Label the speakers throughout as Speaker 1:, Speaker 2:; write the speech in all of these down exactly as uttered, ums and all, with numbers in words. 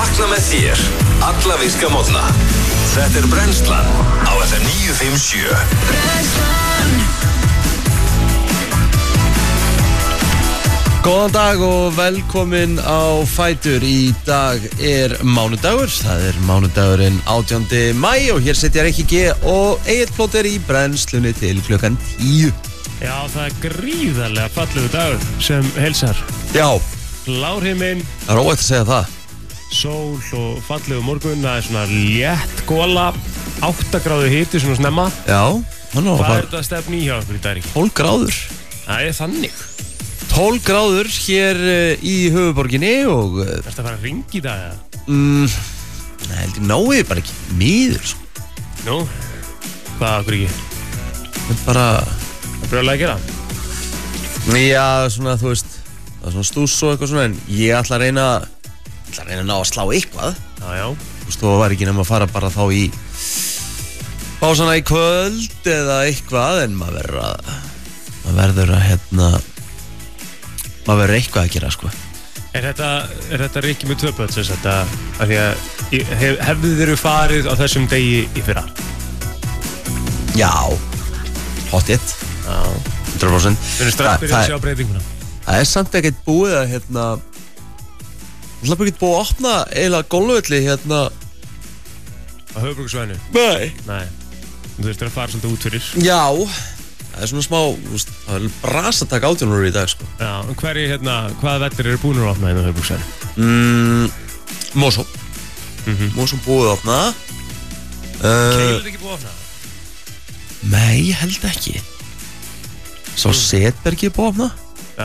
Speaker 1: Vakna með þér alla virka morgna. Þetta er Brennslan á F M níu fimm sjö. Brennslan.
Speaker 2: Góðan dag og velkomin á Fætur. Í dag er mánudagur. Það er mánudagurinn átjándi maí og hér setja Rikki G og Egill Plóter í brennslunni til klukkan tíu.
Speaker 3: Já, það er gríðarlega fallegu dagur sem heilsar.
Speaker 2: Já.
Speaker 3: Blárhiminn.
Speaker 2: Það er óvægt að segja það.
Speaker 3: Sól og fallegu morgun. Það er svona létt gola. átta gráðu hiti svona snemma.
Speaker 2: Já. Hvað
Speaker 3: er þetta stefni í hjá okkur í dag, Rikki?
Speaker 2: tólf gráður.
Speaker 3: Það er þannig.
Speaker 2: tólf gráður hér í höfuborginni og...
Speaker 3: Er þetta að fara að ringa í dag, eða?
Speaker 2: Mm, Nei, heldur náið bara ekki miður, sko.
Speaker 3: Nú? Hvað, okkur ekki?
Speaker 2: Það er bara...
Speaker 3: Það er brjóðlega að gera?
Speaker 2: Já, svona, þú veist, það er svona stús og eitthvað svona, en ég ætla að reyna, ætla að reyna að ná að slá eitthvað.
Speaker 3: Já, já.
Speaker 2: Þú veist, þú var ekki nefn að fara bara þá í básana í kvöld eða eitthvað, en maður verður að, maður verður að, hérna, maður verður eitthvað að gera, sko.
Speaker 3: Er þetta, er þetta Rikki með tvö börn, þess að þetta, af því að hef, hefðu þeirru farið á þessum degi í fyrra?
Speaker 2: Já, hot hit.
Speaker 3: Já.
Speaker 2: hundrað prósent.
Speaker 3: Við erum strax byrjað að sjá breytinguna.
Speaker 2: Það er samt ekkert búið að, hérna, það er bara ekkert búið að opna eiginlega golfvelli, hérna.
Speaker 3: Á höfuðborgarsvæðinu?
Speaker 2: Nei.
Speaker 3: Nei. Þú þurftir að fara svolítið út fyrir.
Speaker 2: Já, það er svona smá, þú veist, það er bras að taka átjánur í dag, sko.
Speaker 3: Já, en hverju, hérna, hvaða vellir eru búinir að opna hérna á höfuðborgarsvæðinu?
Speaker 2: Mm, Mosó.
Speaker 3: Mhm.
Speaker 2: Mosó búið að opna. Uh,
Speaker 3: Keil er ekki búið að opna?
Speaker 2: Nei, ég held ekki. Sá mm. Setbergi er búið að opna.
Speaker 3: Já.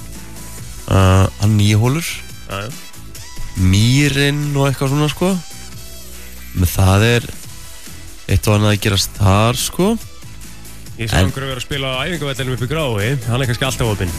Speaker 2: Uh, hann nýjahólur.
Speaker 3: Já, já.
Speaker 2: Mýrin og eitthvað svona, sko. Men það er eitt og annað að gerast þar, sko.
Speaker 3: Ég sá
Speaker 2: En-
Speaker 3: einhverju vera að spila á æfingavellinum upp í Grái. Hann er kannski alltaf opinn.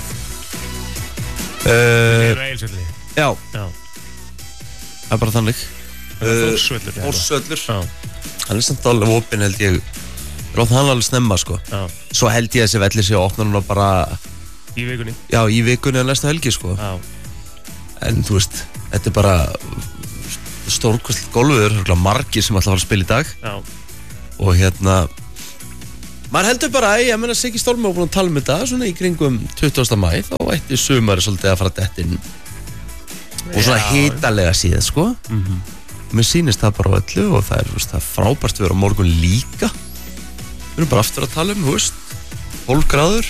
Speaker 2: Uh,
Speaker 3: Það er á Egilsvelli.
Speaker 2: já,
Speaker 3: Já.
Speaker 2: það er bara þannig.
Speaker 3: Það er Þórsvöllur.
Speaker 2: Þórsvöllur.
Speaker 3: Já.
Speaker 2: Hann er samt alveg opinn, held ég. Rótt hann alveg snemma, sko.
Speaker 3: Já.
Speaker 2: Svo held ég að þessi velli sé að opna núna bara,
Speaker 3: Í vikunni.
Speaker 2: já, í vikunni eða næsta helgi, sko.
Speaker 3: Já.
Speaker 2: En þú veist, þetta er bara stórkostlegt golfið, það er margir sem ætla að fara að spila í dag.
Speaker 3: Já.
Speaker 2: Og hérna, maður heldur bara, ég meina Siggi Stormi var búin að tala um þetta, svona í kringum tuttugasta maí, þá ætti sumari svolítið að fara dett inn. Og svona
Speaker 3: Já.
Speaker 2: hitalega síðan, sko.
Speaker 3: Mhm.
Speaker 2: Mér sýnist það bara á öllu og það er, þú veist, það er frábært að vera á morgun líka. Við erum bara aftur að tala um, þú veist, tólf gráður.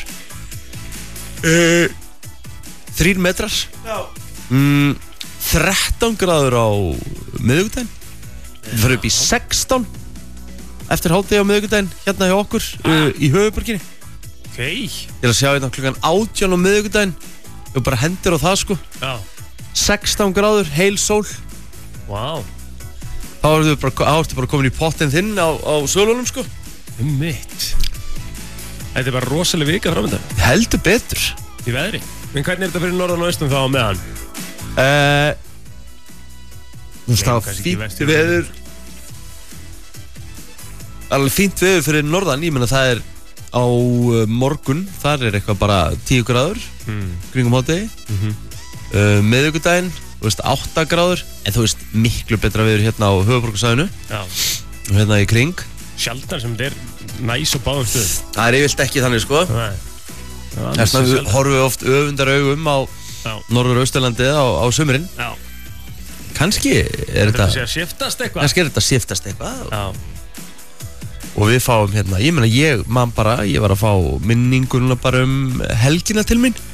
Speaker 2: Uh, þrír metrar.
Speaker 3: Já.
Speaker 2: Mm, þrettán gráður á miðvikudaginn. Við fyrir upp í sextán eftir hádegi á miðvikudaginn hérna hjá okkur uh, í höfuborginni.
Speaker 3: Ok.
Speaker 2: Ég er að sjá hérna klukkan átján á miðvikudaginn. Við bara hendur á það, sko.
Speaker 3: Já.
Speaker 2: sextán gráður, heil sól.
Speaker 3: Vá.
Speaker 2: Þá ertu bara, þá ertu bara komin í pottinn þinn á, á sölunum, sko.
Speaker 3: Um mitt. Þetta er bara rosalega vika framöndan.
Speaker 2: Heldur betur.
Speaker 3: Í veðri. En hvernig er þetta fyrir norðan og austan þá á meðan?
Speaker 2: Uh, Þú veist,
Speaker 3: Nei,
Speaker 2: það var
Speaker 3: kannski ekki
Speaker 2: fínt
Speaker 3: vestur.
Speaker 2: veður. Alveg fínt veður fyrir norðan. Ég meina það er á uh, morgun. Þar er eitthvað bara tíu gráður
Speaker 3: Mm.
Speaker 2: kringum hádegi.
Speaker 3: Mhm.
Speaker 2: uh, Miðvikudaginn, þú veist, átta gráður. En þú veist, miklu betra veður hérna á höfuðborgarsvæðinu
Speaker 3: Já.
Speaker 2: og hérna í kring.
Speaker 3: Sjaldan sem þetta er næs og báðum stöðum.
Speaker 2: Það er yfirleitt ekki þannig, sko.
Speaker 3: Nei.
Speaker 2: Þess vegna við horfum við oft öfundar augum á
Speaker 3: Já.
Speaker 2: Norður-Austurlandi á, á sumrin.
Speaker 3: Já.
Speaker 2: Kannski er
Speaker 3: Þetta
Speaker 2: þetta
Speaker 3: sé að shiftast eitthvað.
Speaker 2: Kannski er þetta shiftast eitthvað.
Speaker 3: Já.
Speaker 2: Og við fáum hérna, ég meina ég man bara, ég var að fá minninguna bara um helgina til mín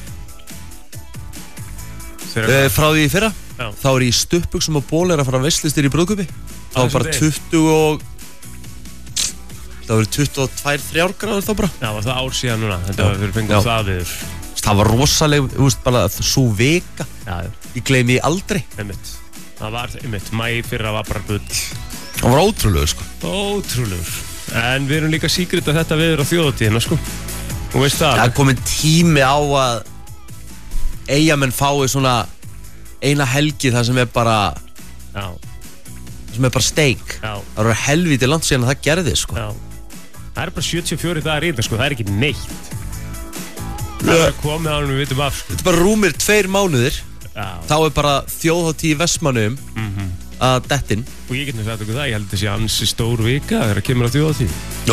Speaker 3: Þegar
Speaker 2: uh, frá því í fyrra.
Speaker 3: Já.
Speaker 2: Þá er ég í stuttbuxum og ból er að fara að veislistir í brúðköpi. Það var bara
Speaker 3: þessum
Speaker 2: tuttugu og það var tuttugu og tvær, þrjár gráður þá bara.
Speaker 3: Já, var það ár síðan núna. Þetta
Speaker 2: Já.
Speaker 3: var fyrir fengum
Speaker 2: Já.
Speaker 3: það viður.
Speaker 2: Það var rosaleg, þú veist, bara svo vika.
Speaker 3: Já,
Speaker 2: Ég gleymi því aldrei.
Speaker 3: einmitt. Það var, einmitt, mæ fyrra var bara bull.
Speaker 2: Það var ótrúlegur, sko.
Speaker 3: Ótrúlegur. En við erum líka síkrit að þetta viður á þjóðatíðina, sko. Þú veist það?
Speaker 2: Það er komin tími á að Eyjamenn fái svona eina helgi þar sem er bara
Speaker 3: Já.
Speaker 2: sem er bara steik.
Speaker 3: Já.
Speaker 2: Það eru helvíti langt síðan að það gerði, sko.
Speaker 3: Já. Það er bara sjötíu og fjórir dagar í þetta, sko. Það er ekki neitt. Það er komið á hann við vitum af, sko.
Speaker 2: Þetta er bara rúmir tveir mánuðir.
Speaker 3: Já.
Speaker 2: Þá er bara þjóðhátíð í Vestmannaeyjum
Speaker 3: Mhm.
Speaker 2: að dettin.
Speaker 3: Og ég get nú sagt okkur það, ég held að það sé ansi stór vika þegar kemur á þjóðhátíð.
Speaker 2: Jó.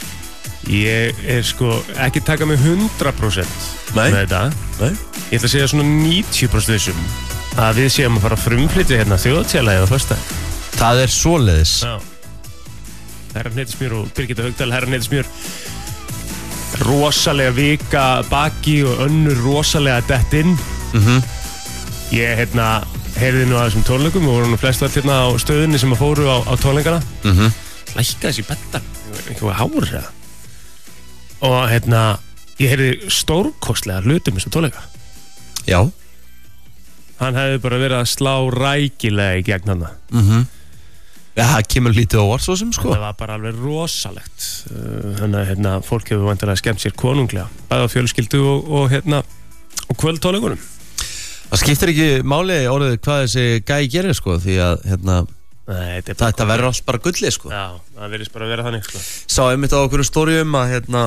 Speaker 3: Ég er sko ekki taka mig hundrað prósent
Speaker 2: Nei.
Speaker 3: með þetta.
Speaker 2: Nei.
Speaker 3: Ég ætla að segja svona níutíu prósent vissum að við séum að fara að frumflytja hérna þjóðhátíðarlagið á föstudaginn.
Speaker 2: Það er svoleiðis.
Speaker 3: Já. Herra Hnetusmjör og Birgitta Haugdal, Herra Hnetusmjör. Rosalega vika baki og önnur rosalega dettinn.
Speaker 2: Mhm.
Speaker 3: Ég hérna heyrði nú að þessum tónleikum og voru nú flestu all hérna á stöðunni sem að fóru á, á tónleikana.
Speaker 2: Mhm.
Speaker 3: Lækka þessi bettar, eitthvað hár það. Og hérna, ég heyrði stórkostlega hlutum þessum tónleika.
Speaker 2: Já.
Speaker 3: Hann hefði bara verið að slá rækilega í gegn hana.
Speaker 2: Mhm. Já, það kemur lítið á orð svo sem sko.
Speaker 3: Það var bara alveg rosalegt. Þannig að hérna, fólk hefur vantilega skemmt sér konunglega. Bæði á fjölskyldu og, og hérna, og kvöldtónleikunum.
Speaker 2: Það skiptir ekki máli orðið hvað þessi gæi gerir sko, því að hérna,
Speaker 3: Nei, þetta,
Speaker 2: þetta verður allt bara gullið sko.
Speaker 3: Já, það verðist bara að vera þannig sko.
Speaker 2: Sá einmitt á okkur stórium að hérna,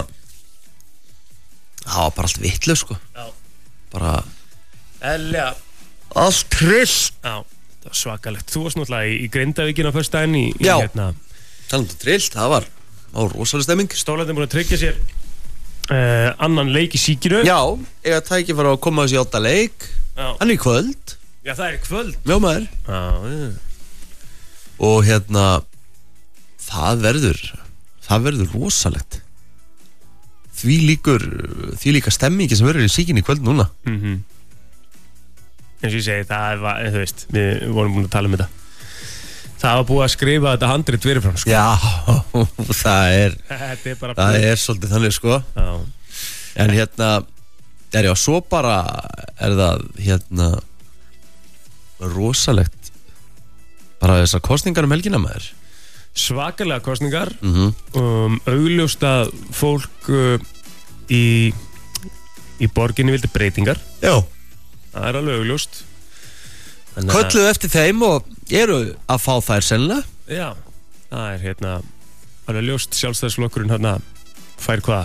Speaker 2: það var bara allt vitlaust sko.
Speaker 3: Já.
Speaker 2: Bara
Speaker 3: Elja.
Speaker 2: allt trist.
Speaker 3: Já, það var svakalegt. Þú varst náttúrulega í, í Grindavíkinn á föstudaginn í, í
Speaker 2: Já.
Speaker 3: hérna.
Speaker 2: Talandi um trillt, það var á rosalega stemming.
Speaker 3: Stólarnir búin að tryggja sér uh, annan leik í síkinu.
Speaker 2: Já, ég að tæki fara að koma þessi átta leik.
Speaker 3: Já.
Speaker 2: Hann er í kvöld.
Speaker 3: Já, það er í kvöld.
Speaker 2: Já maður.
Speaker 3: Já, já.
Speaker 2: Og hérna, það verður, það verður rosalegt. Því líkur, því líka stemmingi sem verður í síkinni í kvöld núna.
Speaker 3: Mhm. eins og ég segi, það var, þú veist, við vorum búin að tala um þetta. Það var búið að skrifa þetta handrit fyrir frá, sko.
Speaker 2: Já, það er,
Speaker 3: Þetta er bara
Speaker 2: það er svolítið þannig, sko.
Speaker 3: Já.
Speaker 2: En hérna, er já, svo bara er það, hérna, rosalegt, bara þessar kosningar um helgina maður.
Speaker 3: Svakalega kosningar,
Speaker 2: Mhm.
Speaker 3: um, augljóst að fólk uh, í, í borginni vildi breytingar.
Speaker 2: Já.
Speaker 3: Það er alveg augljóst. Þannig að-
Speaker 2: Kölluðu eftir þeim og eru að fá þær sennilega.
Speaker 3: Já, það er hérna alveg ljóst. Sjálfstæðisflokkurinn hérna fær hvað?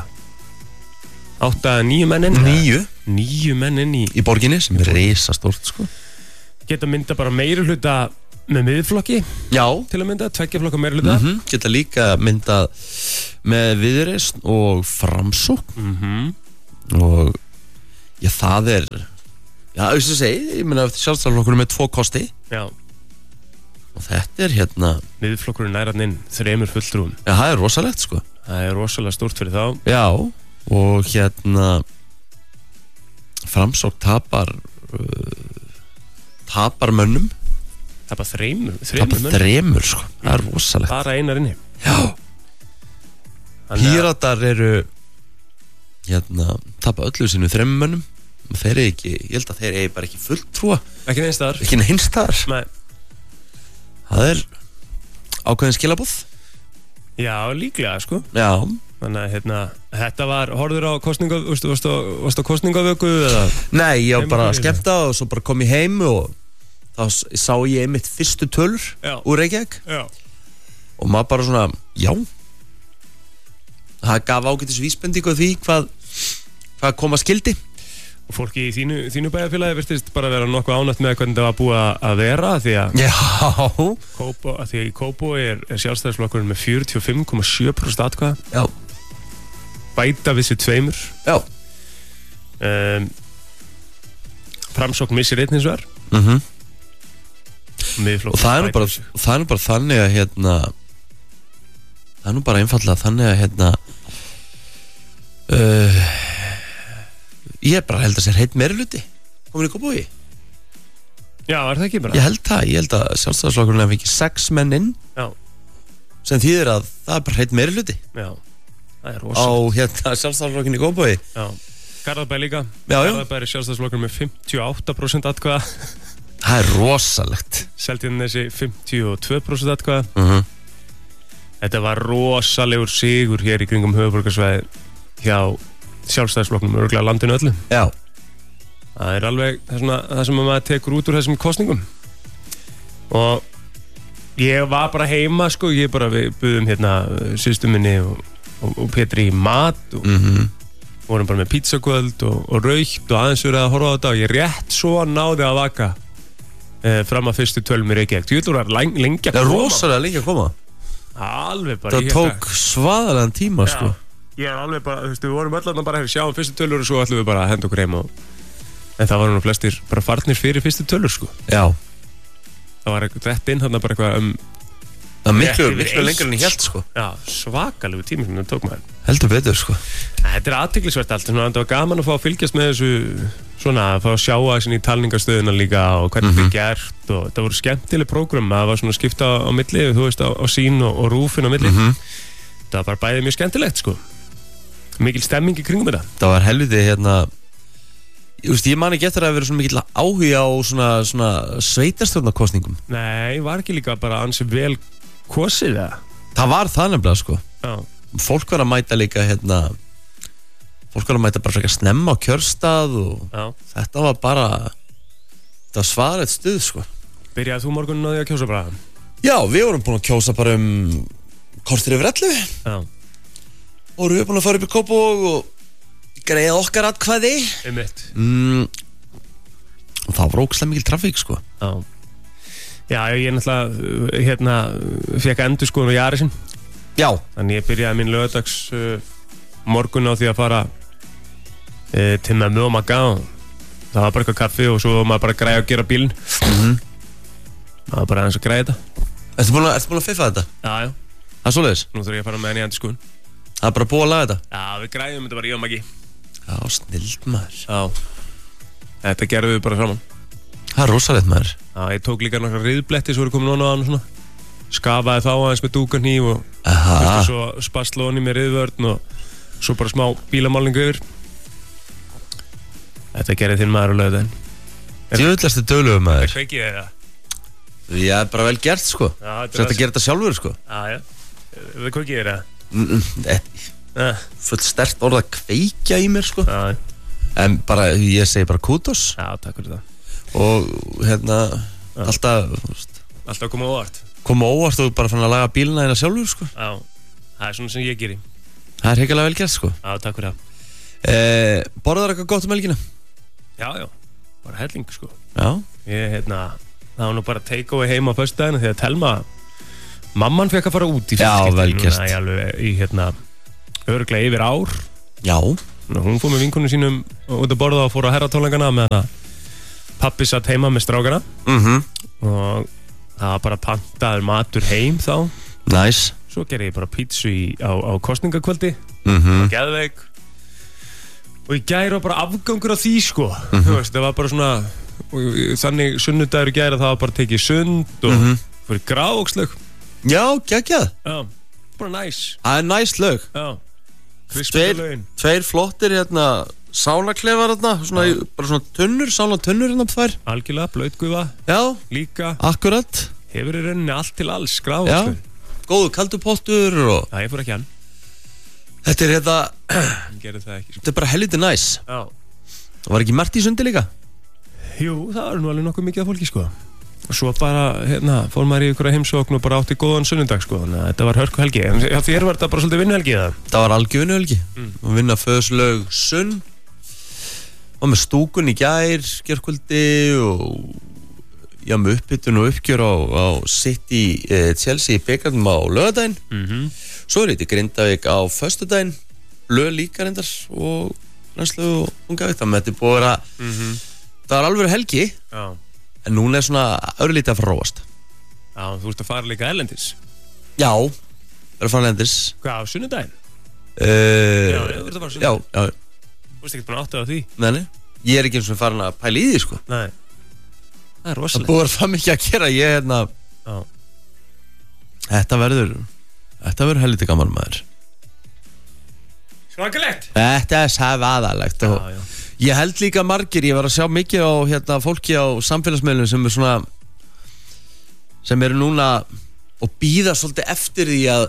Speaker 3: Átta, níu menn inn?
Speaker 2: Níu
Speaker 3: Níu menn inn í
Speaker 2: í borginni sem er reisastórt, sko.
Speaker 3: Geta mynda bara meiri hluta með miðflokki
Speaker 2: Já.
Speaker 3: til að mynda, tveggja flokka meiri hluta.
Speaker 2: Mhm. Geta líka myndað með Viðreisn og Framsókn
Speaker 3: Mhm.
Speaker 2: og já, það er já, auðvitað að segja, ég meina sjálfstæðisflokkurinn með tvo kosti
Speaker 3: Já,
Speaker 2: og þetta er hérna,
Speaker 3: miðflokkurinn nær hann inn þremur fulltrúum.
Speaker 2: já, það er rosalegt, sko.
Speaker 3: Það er rosalega stórt fyrir þá.
Speaker 2: Já, og hérna Framsókn tapar uh, tapar mönnum
Speaker 3: Það er bara þreymur,
Speaker 2: tapar
Speaker 3: þreymur mönnum.
Speaker 2: þremur, sko. Það er rosalegt.
Speaker 3: Bara einar inni.
Speaker 2: Já.
Speaker 3: Þannig að-
Speaker 2: Píratar eru hérna, tapa öllu sinu þremur mönnum og þeir eru ekki, ég held að þeir eru bara ekki fulltrúa,
Speaker 3: Ekki neins þar.
Speaker 2: ekki neins þar.
Speaker 3: Nei.
Speaker 2: Það er ákveðin skilabúð.
Speaker 3: Já, líklega, sko.
Speaker 2: Já.
Speaker 3: Þannig að hérna, þetta var, horfður á kostninga, varstu, varstu, varstu á kostningavöku eða?
Speaker 2: Nei, ég var bara að
Speaker 3: Heima fyrir
Speaker 2: skemmta og svo bara kom ég heim og þá s- sá ég einmitt fyrstu tölur
Speaker 3: Já.
Speaker 2: úr Reykjavík
Speaker 3: Já.
Speaker 2: og maður bara svona, já, það gaf ágætis vísbendingu af því hvað, hvað koma skildi.
Speaker 3: Og fólki í þínu, þínu bæjarfélagi virtist bara vera nokkuð ánægt með hvernig það var búið að- að vera því að,
Speaker 2: Já.
Speaker 3: Kópó, að því að í Kópó er, er sjálfstæðisflokkurinn með fjörutíu og fimm komma sjö prósent atkvæða,
Speaker 2: Já.
Speaker 3: bæta við sér tveimur.
Speaker 2: Já.
Speaker 3: Um, Framsókn missir einn hins vegar.
Speaker 2: Mhm.
Speaker 3: Miðflokkur
Speaker 2: Og það er nú
Speaker 3: bætir
Speaker 2: bara,
Speaker 3: við sig.
Speaker 2: og það er nú bara þannig að hérna það er nú bara einfallega þannig að hérna uh, ég er bara held að sér heitt meiri hluti komin í Kópavogi.
Speaker 3: Já, er það ekki bara?
Speaker 2: Ég held það, ég held að sjálfstæðisflokkurinn hafi fengið sex menn inn
Speaker 3: Já,
Speaker 2: sem þýðir að það er bara heitt meiri hluti
Speaker 3: já, það er
Speaker 2: á
Speaker 3: rosa.
Speaker 2: hérna sjálfstæðisflokkurinn í Kópavogi.
Speaker 3: Já, Garðabæ líka.
Speaker 2: Já, já.
Speaker 3: Garðabæ er sjálfstæðisflokkurinn með fimmtíu og átta prósent atkvæða.
Speaker 2: Það er rosalegt.
Speaker 3: Seltjarnarnesi fimmtíu og tvö prósent atkvæða.
Speaker 2: Mhm.
Speaker 3: Þetta var rosalegur sigur hér í kringum höfuðborgarsvæði hjá sjálfstæðisflokknum, örgulega landinu öllu.
Speaker 2: Já.
Speaker 3: Það er alveg það, svona, það sem maður tekur út úr þessum kostningum. Og ég var bara heima, sko, ég bara, við buðum hérna systur minni og, og, og Petri í mat og
Speaker 2: Mhm.
Speaker 3: vorum bara með pizzakvöld og, og raukt og aðeins verið að horfa á þetta og ég rétt svo náði að vaka uh, fram að fyrstu tölum í Reykjavík. Þú var lengi, lengi að
Speaker 2: koma.
Speaker 3: koma.
Speaker 2: Það er rosalega lengi að koma.
Speaker 3: Alveg bara.
Speaker 2: Það tók svaðalegan tíma, sko.
Speaker 3: Ég er alveg bara, þú veist, við vorum öll að bara sjáum fyrstu tölur og svo ætlum við bara að henda okkur heim og... En það var nú flestir bara farnir fyrir fyrstu tölur, sko.
Speaker 2: Já.
Speaker 3: Það var rétt inn þarna bara eitthvað um...
Speaker 2: Það var miklu, miklu lengur en ég held, sko.
Speaker 3: Já, svakalegu tími sem það tók maður.
Speaker 2: Heldur betur, sko.
Speaker 3: Þetta er athyglisvert allt, svona, það var gaman að fá að fylgjast með þessu, svona, að fá að sjá að sinni í talningarstöðuna líka og hvernig þetta mm -hmm. er gert og það voru skemmtileg prógram, það var svona skipta á milli, þú veist, á, á sín og, og rúfin á milli. Mm -hmm. Það var bara bæðið mjög skemmtilegt, sko. Mikil stemming í kringum þetta.
Speaker 2: Það var helviti, hérna, ég veist, ég man ekki eftir að vera svona mikil áhuga á svona, svona sveitarstjórnarkosningum.
Speaker 3: Nei, var ekki líka bara ansi vel kosið það?
Speaker 2: Það var það nefnilega, sko.
Speaker 3: Já.
Speaker 2: Fólk var að mæta líka, hérna, fólk var að mæta bara frekar snemma á kjörstað og
Speaker 3: Já.
Speaker 2: Þetta var bara, þetta var svaret stuð, sko.
Speaker 3: Byrjaði þú morgunin á því að kjósa bara?
Speaker 2: Já, við vorum búin að kjósa bara um kortir yfir ellefu.
Speaker 3: Já.
Speaker 2: Og við vorum búin að fara upp í Kópavog og greiða okkar atkvæði.
Speaker 3: Einmitt.
Speaker 2: Mm, og það var ógeðslega mikil trafík, sko.
Speaker 3: Já. Já, ég náttúrulega, hérna, fekk endur skoðun á Jarisinn.
Speaker 2: Já.
Speaker 3: Þannig ég byrjaði minn laugardags uh, morgun á því að fara uh, til með mjög maga og það var bara eitthvað kaffi og svo var maður bara að græja og gera bílinn.
Speaker 2: Mhm.
Speaker 3: Það var bara aðeins að græja þetta.
Speaker 2: Ertu búin að, ertu búin að fiffa þetta?
Speaker 3: Já, já.
Speaker 2: Það er svoleiðis?
Speaker 3: Nú þurfum ég að fara með henni í endur skoðun.
Speaker 2: Það er bara búið að laga þetta?
Speaker 3: Já, við græjum þetta bara ég og Maggi.
Speaker 2: Já, snild maður.
Speaker 3: Já. Þetta gerðum við bara saman.
Speaker 2: Það er rosalegt maður.
Speaker 3: Já, ég tók líka nokkra riðbletti svo voru komin ofan á hann og svona. Skafaði þá aðeins með dúkarhníf og
Speaker 2: Aha.
Speaker 3: svo spastlóni með riðvörn og svo bara smá bílamálningu yfir. Þetta gerði þinn maður á laugardaginn.
Speaker 2: Djöfullast er döglugur maður.
Speaker 3: Það kveikið þið það?
Speaker 2: Já, bara vel gert, sko.
Speaker 3: Já,
Speaker 2: Svo þetta gerir þetta sjálfur, sko.
Speaker 3: Já, já. Það kveikið þið það?
Speaker 2: Nei, fullt sterkt orð að kveikja í mér, sko.
Speaker 3: Já.
Speaker 2: En bara, ég segi bara kudos.
Speaker 3: Já, takk fyrir það.
Speaker 2: Og hérna, alltaf,
Speaker 3: alltaf koma óvart.
Speaker 2: Koma óvart og bara fann að laga bílina hérna sjálfur, sko.
Speaker 3: Já, það er svona sem ég geri.
Speaker 2: Það er heikalega vel gert, sko.
Speaker 3: Já, takk fyrir það.
Speaker 2: Eh, borðar eitthvað gott um helgina?
Speaker 3: Já, já, bara helling, sko.
Speaker 2: Já.
Speaker 3: Ég, hérna, það var nú bara take away heima á föstudaginn þegar Telma, mamman fekk að fara út í
Speaker 2: Já, vel gert.
Speaker 3: Núna ég alveg í, hérna, örugglega yfir ár.
Speaker 2: Já.
Speaker 3: Nú, hún fór með vinkunum sínum út að borða og fór á herratónleikana meðan að pappi satt heima með strákana.
Speaker 2: Mhm.
Speaker 3: Og það var bara pantaður matur heim þá.
Speaker 2: Nice.
Speaker 3: Svo gerði ég bara pítsu í, á, á kosningakvöldi.
Speaker 2: Mhm.
Speaker 3: Og geðveik. Og ég gæri bara afgangur á því, sko.
Speaker 2: Mhm.
Speaker 3: Þú veist, það var bara svona, þannig sunnudagur í gæri það var bara tekið sund og
Speaker 2: Mhm.
Speaker 3: fyrir grávoxlaug.
Speaker 2: Já, geggjað.
Speaker 3: Já, bara næs.
Speaker 2: Það er næst lög.
Speaker 3: Já.
Speaker 2: Tveir,
Speaker 3: Krispundalögin.
Speaker 2: tveir flottir hérna sánaklefar hérna, svona, í- bara svona tunnur, sánatönnur hérna tvær.
Speaker 3: Algjörlega, blautgufa.
Speaker 2: Já,
Speaker 3: Líka.
Speaker 2: akkurat.
Speaker 3: Hefur í rauninni allt til alls,
Speaker 2: Já,
Speaker 3: grávoxlaug.
Speaker 2: góðu kaldupottur og
Speaker 3: Já, ég fór ekki hann.
Speaker 2: þetta er hérna,
Speaker 3: Ég gerði það ekki, sko.
Speaker 2: þetta er bara helviti næs.
Speaker 3: Já.
Speaker 2: Það var ekki margt í sundi líka?
Speaker 3: Jú, það var nú alveg nokkuð mikið af fólki, sko. Og svo bara, hérna, fór maður í ykkur heimsókn og bara átti góðan sunnudag, sko. Þannig að þetta var hörku helgi. En já, þér var þetta bara svolítið vinnuhelgi, eða?
Speaker 2: Það var algjörnu helgi.
Speaker 3: Mm.
Speaker 2: Og vinna föðslög sunn. Og með stúkun í gær, gerkvöldi og já, með uppbytun og uppgjör á, á City eh, Chelsea byggarnum á laugardaginn.
Speaker 3: Mhm.
Speaker 2: Svo er þetta Grindavík á föstudaginn, lög líka reyndar og landsliðu og ungavík. Þannig að þetta er búið að vera,
Speaker 3: Mhm.
Speaker 2: það var alveg helgi,
Speaker 3: Já.
Speaker 2: en núna er svona örlítið að fara að róast.
Speaker 3: Já, þú ert að fara líka erlendis.
Speaker 2: Já, það er að fara lendis.
Speaker 3: Hvað, á sunnudaginn?
Speaker 2: Uh,
Speaker 3: Já, þú ert að fara á
Speaker 2: já,
Speaker 3: sunnudaginn.
Speaker 2: já,
Speaker 3: Þú veist ekki bara áttið á því?
Speaker 2: nei, nei. Ég er ekki eins og farin að pæla í því, sko.
Speaker 3: Nei. Það er
Speaker 2: Það
Speaker 3: rosalega.
Speaker 2: búið að vera það mikið að gera, ég er hérna,
Speaker 3: Já.
Speaker 2: þetta verður, þetta verður helviti gaman maður.
Speaker 3: Svakalegt.
Speaker 2: Þetta er sævaðalegt og
Speaker 3: Já, já.
Speaker 2: ég held líka margir, ég var að sjá mikið á hérna, fólki á samfélagsmiðlum sem er svona sem eru núna og býða svolítið eftir því að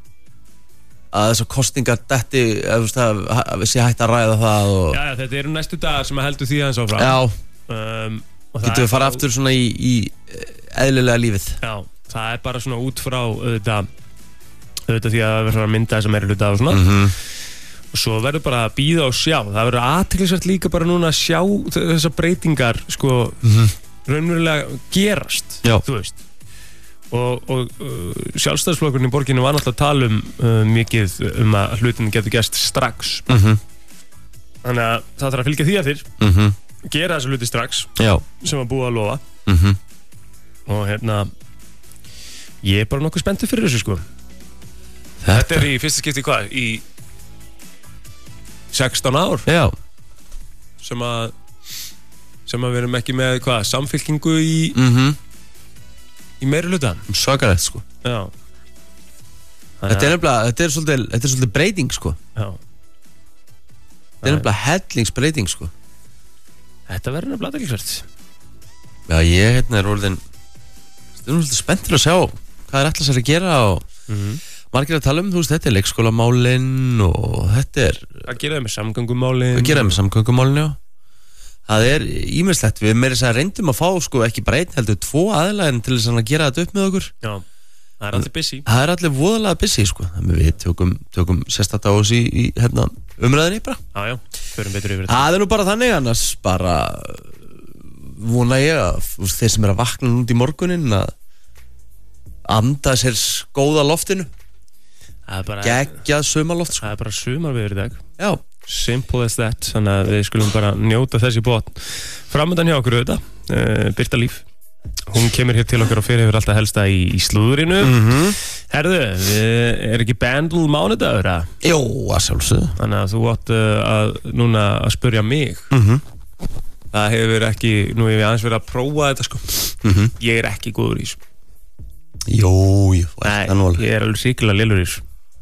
Speaker 2: að þessar kostingar detti, að þú veist að að við sé hægt að ræða það og
Speaker 3: Já, já, þetta eru næstu dagar sem að heldur því aðeins áfram.
Speaker 2: já,
Speaker 3: Um, og það
Speaker 2: getum
Speaker 3: er
Speaker 2: við fara
Speaker 3: þá-
Speaker 2: aftur svona í, í eðlilega lífið.
Speaker 3: Já, það er bara svona út frá auðvitað, auðvitað því að verður að mynda þess að meiri hluta og svona.
Speaker 2: Mhm.
Speaker 3: Og svo verður bara að býða og sjá. Það verður athyglisvert líka bara núna að sjá þessar breytingar, sko,
Speaker 2: Mhm.
Speaker 3: raunverulega gerast,
Speaker 2: Já.
Speaker 3: þú veist og, og uh, sjálfstæðisflokkurinn í borginni var náttúrulega að tala um uh, mikið um að hlutin getur gerst strax
Speaker 2: Mhm.
Speaker 3: þannig að það þarf að fylgja því eftir
Speaker 2: Mhm.
Speaker 3: gera þessu hluti strax
Speaker 2: Já.
Speaker 3: sem var búið að lofa
Speaker 2: Mhm.
Speaker 3: og hérna ég er bara nokkuð spenntur fyrir þessu sko
Speaker 2: Þetta,
Speaker 3: Þetta er í fyrsta skipti hvað? Í sextán ár
Speaker 2: Já.
Speaker 3: sem að sem að við erum ekki með hvað, samfylkingu í,
Speaker 2: Mhm.
Speaker 3: í meiri hluta
Speaker 2: Svakalegt sko.
Speaker 3: Já
Speaker 2: Þetta er nefnilega, þetta er svolítið, þetta er svolítið breyting sko.
Speaker 3: Já
Speaker 2: Þetta er nefnilega hellingsbreyting sko.
Speaker 3: Þetta verður nefnilega athyglisvert.
Speaker 2: Já, ég hérna er orðin Þetta er svolítið spenntur að sjá hvað er ætla sér að gera og
Speaker 3: Mhm.
Speaker 2: margir að tala um, þú veist, þetta er leikskólamálin og þetta er
Speaker 3: Að gera það með samgöngumálin
Speaker 2: að gera með samgöngumálin, já. Það er ímislegt, við meira þess að reyndum að fá sko ekki bara einn heldur tvo aðlæðin til þess að gera þetta upp með okkur.
Speaker 3: Já, það er allir busy.
Speaker 2: Það er allir voðalega busy sko. Þannig við tökum, tökum sérstætt á oss í, í hérna, umræðinni bara.
Speaker 3: Já, já, förum betur yfir þetta.
Speaker 2: Það er nú bara þannig, annars bara vona ég að þú veist, þeir sem er að vakna núnt í morgunin að anda sér góða loftinu,
Speaker 3: Það er bara,
Speaker 2: geggjað sumarloft sko.
Speaker 3: það er bara sumarveður í dag.
Speaker 2: Já,
Speaker 3: Simple as that, þannig að við skulum bara njóta þessi bót. Framöndan hjá okkur auðvitað, uh, Birta Líf. Hún kemur hér til okkar og fyrir hefur alltaf helsta í, í slúðurinu.
Speaker 2: Mhm.
Speaker 3: Herðu, við, er ekki bandl mánudagur að?
Speaker 2: Jó, að sjálfsögðu.
Speaker 3: Þannig að þú átt uh, að núna að spurja mig.
Speaker 2: Mhm.
Speaker 3: Það hefur ekki, nú hef ég aðeins verið að prófa þetta sko.
Speaker 2: Mhm.
Speaker 3: Ég er ekki góður í þessu.
Speaker 2: Jó, jú,
Speaker 3: Nei,
Speaker 2: það er nú alveg.
Speaker 3: ég er alveg síkilega lélur í þessu.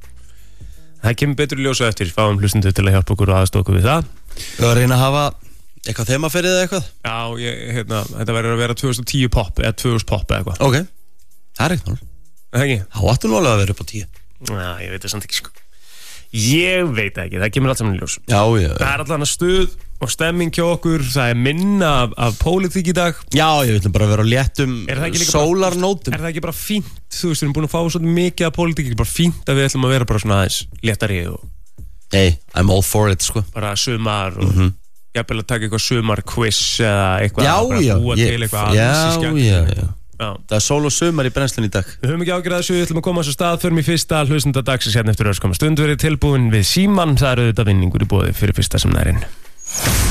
Speaker 3: Það kemur betur í ljósa eftir, fáum hlustundu til að hjálpa okkur og aðstofa okkur við það.
Speaker 2: Við varum að reyna að hafa eitthvað þemaferið eða eitthvað.
Speaker 3: Já, ég, hérna, þetta verður að vera tvö þúsund og tíu pop eða tvö þúsund pop eða eitthvað.
Speaker 2: Ok, það er eitthvað.
Speaker 3: Er það ekki?
Speaker 2: Það áttu nú alveg að vera upp á tíu.
Speaker 3: Já, ég veit það samt ekki sko. Ég veit það ekki, það kemur allt saman í ljós.
Speaker 2: Já, já.
Speaker 3: Það er allan að stuð og stemming hjá okkur, það er minna af, af pólitík í dag.
Speaker 2: Já, ég vil bara vera á léttum
Speaker 3: Er það ekki líka bara-
Speaker 2: sólarnótum.
Speaker 3: Er það ekki bara fínt, þú veist, við erum búin að fá svolítið mikið af pólitík, er bara fínt að við ætlum að vera bara svona aðeins léttari og
Speaker 2: Hey, I'm all for it, sko.
Speaker 3: bara sumar og mm -hmm. jafnvel að taka eitthvað sumar quiz eða eitthvað
Speaker 2: Já,
Speaker 3: bara
Speaker 2: já,
Speaker 3: búa
Speaker 2: ég-
Speaker 3: til eitthvað
Speaker 2: já,
Speaker 3: ansi skemmtilegt.
Speaker 2: já, já.
Speaker 3: Já.
Speaker 2: Það er sól og sumar í brennslun í dag.
Speaker 3: Við höfum ekki ágjörð þessu, við ætlum að koma á þessu stað, förum í fyrsta hlustenda dagsins hérna eftir öskama stund, verið tilbúin við síman, það eru þetta vinningur í boði fyrir fyrsta sem nærinn.